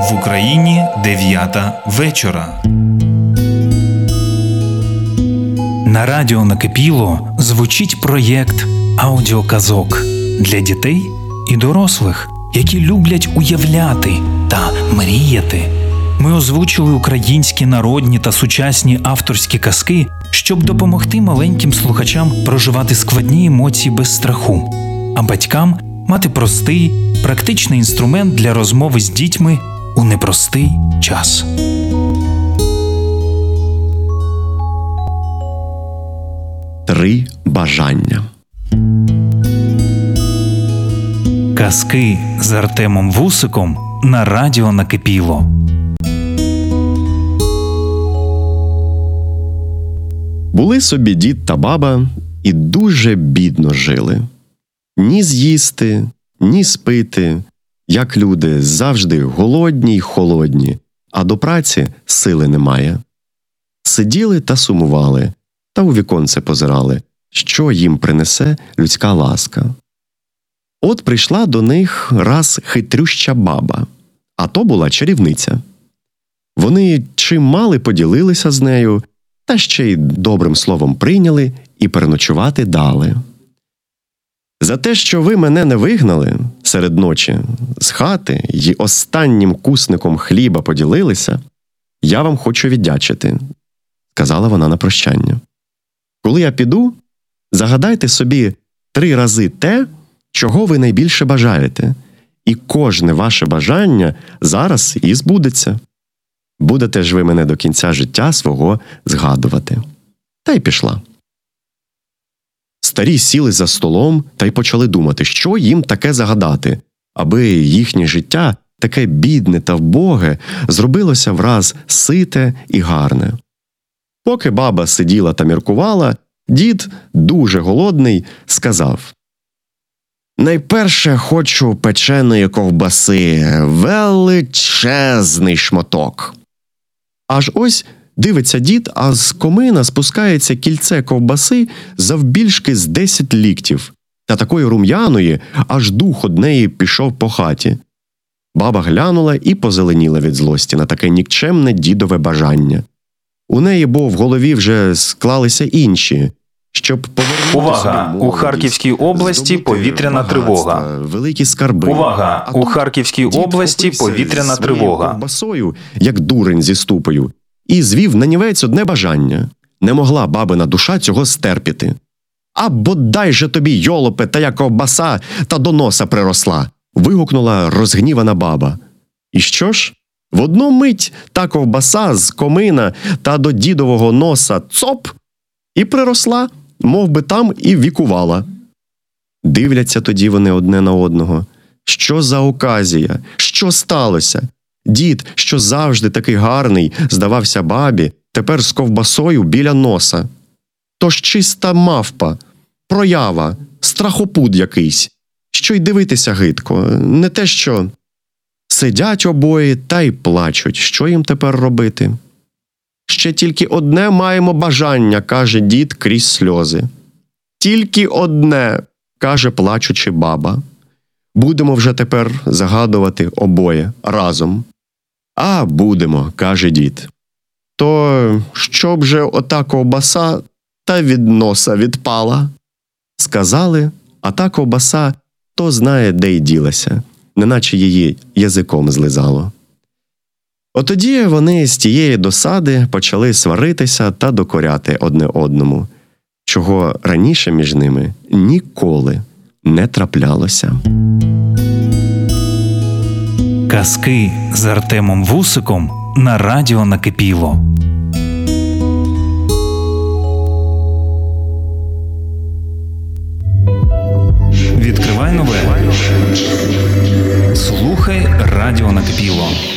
В Україні 9 вечора. На радіо «Накипіло» звучить проєкт аудіоказок для дітей і дорослих, які люблять уявляти та мріяти. Ми озвучили українські народні та сучасні авторські казки, щоб допомогти маленьким слухачам проживати складні емоції без страху, а батькам мати простий, практичний інструмент для розмови з дітьми у непростий час. Три бажання. Казки з Артемом Вусиком на радіо «Накипіло». Були собі дід та баба і дуже бідно жили. Ні з'їсти, ні спити, як люди, завжди голодні й холодні, а до праці сили немає. Сиділи та сумували, та у віконце позирали, що їм принесе людська ласка. От прийшла до них раз хитрюща баба, а то була чарівниця. Вони чим мали поділилися з нею, та ще й добрим словом прийняли і переночувати дали. За те, що ви мене не вигнали серед ночі з хати й останнім кусником хліба поділилися, я вам хочу віддячити, сказала вона на прощання. Коли я піду, загадайте собі 3 рази те, чого ви найбільше бажаєте, і кожне ваше бажання зараз і збудеться. Будете ж ви мене до кінця життя свого згадувати. Та й пішла. Старі сіли за столом та й почали думати, що їм таке загадати, аби їхнє життя, таке бідне та вбоге, зробилося враз сите і гарне. Поки баба сиділа та міркувала, дід, дуже голодний, сказав: «Найперше хочу печеної ковбаси, величезний шматок». Аж ось дивиться дід, а з комина спускається кільце ковбаси завбільшки з 10 ліктів, та такої рум'яної, аж дух од неї пішов по хаті. Баба глянула і позеленіла від злості на таке нікчемне дідове бажання. У неї, бо в голові вже склалися інші, щоб повернути Увага! У Харківській області повітряна тривога. Великі скарби. Увага! У Харківській області повітряна тривога. Ковбасою, як дурень зі ступою, і звів нанівець одне бажання. Не могла бабина душа цього стерпіти. «А бодай же тобі, йолопе, тая ковбаса та до носа приросла!» – вигукнула розгнівана баба. І що ж? В одну мить та ковбаса з комина та до дідового носа цоп! І приросла, мов би там і вікувала. Дивляться тоді вони одне на одного. Що за оказія? Що сталося? Дід, що завжди такий гарний, здавався бабі, тепер з ковбасою біля носа. То ж чиста мавпа, проява, страхопуд якийсь. Що й дивитися гидко, не те що. Сидять обоє та й плачуть. Що їм тепер робити? «Ще тільки одне маємо бажання», – каже дід крізь сльози. «Тільки одне», – каже плачучи баба. «Будемо вже тепер загадувати обоє разом». «А, будемо», – каже дід. «То щоб же ота ковбаса та від носа відпала?» Сказали, а та ковбаса то знає, де й ділася, неначе її язиком злизало. Отоді вони з тієї досади почали сваритися та докоряти одне одному, чого раніше між ними ніколи не траплялося. Казки з Артемом Вусиком на радіо «Накипіло». Відкривай нове. Слухай радіо «Накипіло».